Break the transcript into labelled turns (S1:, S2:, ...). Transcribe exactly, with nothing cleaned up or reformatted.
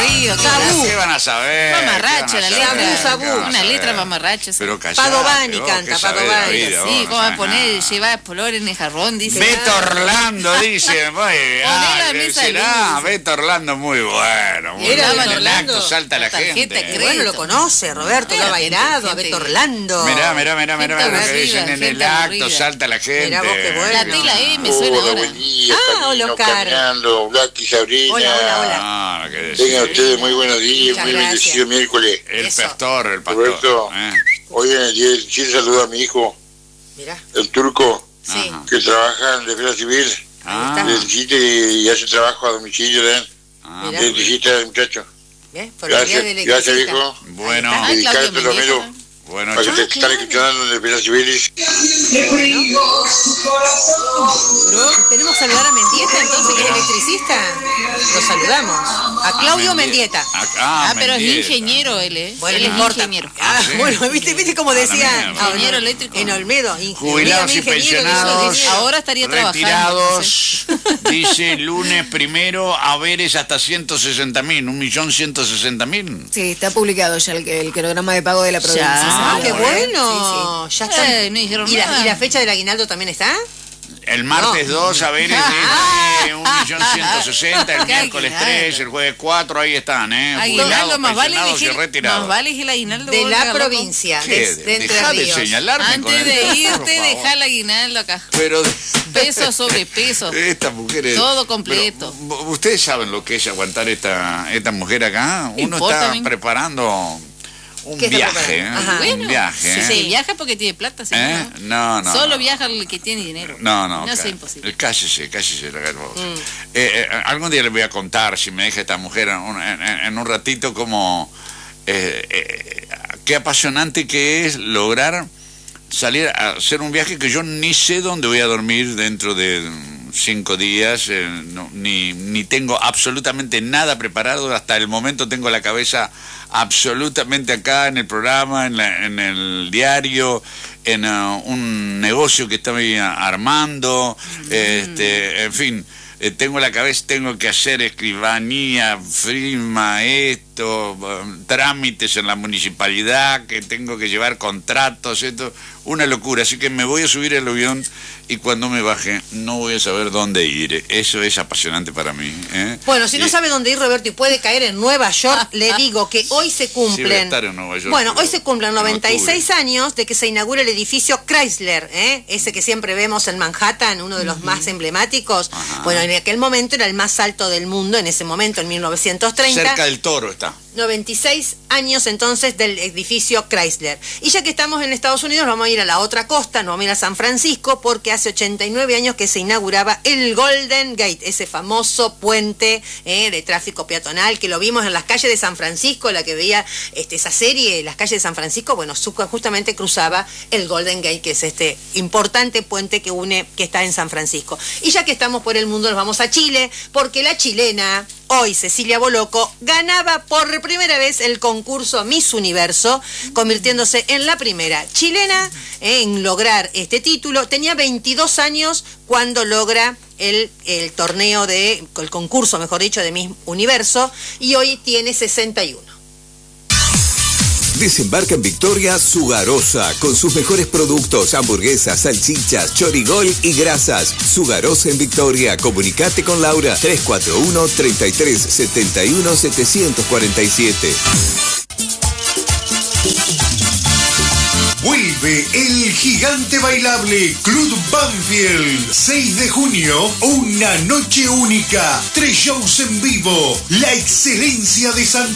S1: aburrido.
S2: Sabú.
S3: ¿Qué van a saber?
S1: Mamarracha la letra.
S2: Sabú, sabú.
S1: Una letra mamarracha.
S3: Pero callate,
S2: Padovani
S3: vos,
S2: canta,
S3: ¿qué sabés de
S2: Padovani.
S3: la vida, vos?
S1: Sí,
S3: No
S1: ¿cómo va a
S3: sabés
S1: poner?
S3: nada.
S1: Llevar color en el jarrón, dice.
S3: Beto Orlando, dice. Muy bien.
S1: la
S3: Ah,
S1: mesa
S3: será
S1: luz.
S3: Beto Orlando muy bueno. Muy
S2: Era
S3: bueno.
S2: Beto
S3: En el
S2: Orlando.
S3: acto salta la
S1: Tarjeta
S3: gente.
S1: de
S2: Eh,
S1: crédito.
S2: bueno, lo conoce, Roberto, lo ha
S1: Gente,
S2: bailado, a
S1: gente.
S2: Beto Orlando.
S3: Mirá, mirá, mirá, mirá,
S1: Gente
S3: mirá lo que
S1: aburrida,
S3: dicen en el
S1: gente
S3: acto,
S1: aburrida.
S3: salta la gente.
S2: Mirá vos qué bueno.
S1: La tela E me suena
S4: Hola,
S1: ahora.
S4: buen día,
S2: Ah,
S4: Panino,
S2: hola, Oscar.
S4: caminando, Blacky, Sabrina.
S2: Hola, hola, hola.
S3: Ah, lo que decís.
S4: Tengan ustedes muy buenos días,
S2: Muchas
S4: muy
S2: gracias.
S4: bendecido miércoles.
S3: El
S2: Eso.
S3: pastor, el pastor.
S4: Roberto,
S3: ¿eh?
S4: hoy en el día del Chile saludo a mi hijo,
S2: Mirá,
S4: el turco,
S2: sí.
S3: Ajá.
S4: que trabaja en Defensa Civil.
S3: Ah,
S4: Electricista y hace trabajo a domicilio, ¿verdad?
S3: ah,
S2: Mirá.
S4: Electricista del muchacho.
S2: ¿Ves? Por el día
S4: Gracias,
S2: del
S4: gracias,
S2: electricista.
S4: viejo.
S3: Bueno.
S2: Ahí
S1: Ay,
S4: Dedicarte
S1: Claudio
S4: a Romero,
S1: Mendieta.
S3: bueno,
S4: para que te
S3: chao.
S4: están escuchando en Defensa Civil.
S2: Bro, ¿tenemos que saludar a Mendieta entonces, que es electricista? Lo saludamos. A Claudio Mendieta.
S3: Ah,
S1: Ah, pero es
S3: Mendieta.
S1: ingeniero él, ¿eh?
S2: Bueno,
S1: él
S2: no
S1: es
S2: importa.
S1: ingeniero.
S2: Ah,
S3: sí.
S2: bueno, viste, viste como decía.
S3: Ah, la mierda.
S2: ah,
S1: Ingeniero
S2: no,
S1: eléctrico.
S2: En Olmedo. in-
S3: Jubilados y
S2: dígame, ingeniero,
S3: pensionados,
S2: dice, ingeniero.
S1: Ahora estaría trabajando,
S3: retirados, dice lunes primero, haberes hasta ciento sesenta mil, un millón ciento sesenta mil.
S5: Sí, está publicado ya el, el cronograma de pago de la provincia.
S1: Ya.
S2: Ah,
S5: Sí,
S2: qué
S5: sí.
S2: bueno. Ya está.
S1: Eh, no dijeron
S2: ¿Y la,
S1: nada.
S2: ¿Y la fecha del aguinaldo también está?
S3: El martes
S2: No.
S3: dos, haberes de un millón ciento sesenta, el
S1: Qué
S3: miércoles
S1: aguinaldo.
S3: tres, el jueves cuatro, ahí están, ¿eh?
S1: Aguinaldo,
S3: Jubilados,
S1: más vale
S3: pensionados y
S1: elegir,
S3: retirados.
S1: más vale elegir el aguinaldo.
S2: De
S1: vos,
S2: la
S1: loco.
S2: provincia,
S3: ¿Qué?
S2: de, de Entre
S3: Dejá de
S2: Ríos.
S3: señalarme con
S1: Antes
S3: el-
S1: de
S3: por
S1: irte,
S3: favor.
S1: deja el aguinaldo acá.
S3: Pero
S1: Peso sobre peso.
S3: Esta mujer es...
S1: Todo completo.
S3: Pero, ¿ustedes saben lo que es aguantar esta, esta mujer acá? Uno
S1: Importa,
S3: está
S1: a mí.
S3: preparando un
S2: ¿Qué está
S3: viaje, ¿eh?
S2: preparando? Ajá.
S3: Un
S1: Bueno,
S3: viaje,
S1: si
S3: ¿eh?
S1: se viaja porque tiene plata, si
S3: ¿Eh?
S1: no,
S3: No, no.
S1: Solo
S3: no.
S1: viaja el que tiene dinero.
S3: No, no.
S1: No es
S3: cá-
S1: imposible.
S3: Cállese, cállese. la garba.
S2: Mm.
S3: Eh, eh, algún día le voy a contar, si me deja esta mujer en un, en- en un ratito, como eh, eh, qué apasionante que es lograr salir a hacer un viaje que yo ni sé dónde voy a dormir dentro de cinco días, eh, no, ni, ni tengo absolutamente nada preparado. Hasta el momento tengo la cabeza absolutamente acá en el programa, en, la- en el diario, en uh, un negocio que estoy armando, este, en fin, eh, tengo la cabeza, tengo que hacer escribanía, firma, esto, um, trámites en la municipalidad, que tengo que llevar contratos, esto, una locura. Así que me voy a subir el avión y cuando me baje no voy a saber dónde ir. Eso es apasionante para mí, ¿eh?
S2: Bueno, si no
S3: Y-
S2: sabe dónde ir, Roberto, y puede caer en Nueva York, le digo que hoy se
S3: Sí, voy a
S2: cumplen.
S3: estar en Nueva York,
S2: Bueno,
S3: pero
S2: hoy se cumplen
S3: en
S2: noventa y seis
S3: octubre.
S2: años de que se inaugura el edificio Chrysler, ¿eh? Ese que siempre vemos en Manhattan, uno de los más emblemáticos.
S3: Ajá.
S2: Bueno, en aquel momento era el más alto del mundo, en ese momento, en mil novecientos treinta.
S3: Cerca del Toro está.
S2: noventa y seis años entonces del edificio Chrysler. Y ya que estamos en Estados Unidos, vamos a ir a la otra costa, nos vamos a ir a San Francisco, porque hace ochenta y nueve años que se inauguraba el Golden Gate, ese famoso puente eh, de tráfico peatonal que lo vimos en las calles de San Francisco, la que veía este, esa serie, las calles de San Francisco, bueno, su- justamente cruzaba el Golden Gate, que es este importante puente que une, que está en San Francisco. Y ya que estamos por el mundo, nos vamos a Chile, porque la chilena, hoy Cecilia Boloco, ganaba por primera vez el concurso Miss Universo, convirtiéndose en la primera chilena eh, en lograr este título. Tenía veintidós años cuando logra el, el torneo de, el concurso, mejor dicho, de Miss Universo, y hoy tiene sesenta y uno.
S6: Desembarca en Victoria Sugarosa con sus mejores productos, hamburguesas, salchichas, chorigol y grasas. Sugarosa en Victoria. Comunicate con Laura tres cuatro uno, tres tres siete uno, siete cuatro siete.
S7: Vuelve el gigante bailable Club Banfield. seis de junio, una noche única. Tres shows en vivo. La excelencia de Santa